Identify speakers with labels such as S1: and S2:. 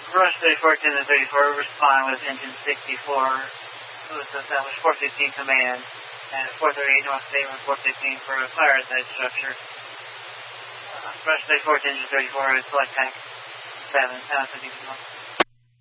S1: Rush 34 to the 34, respond with engine 64. It was established 416 command at 438 North Statement 416 for a fireside structure. Rush 34 to engine 34 is select tank 7, 50 1.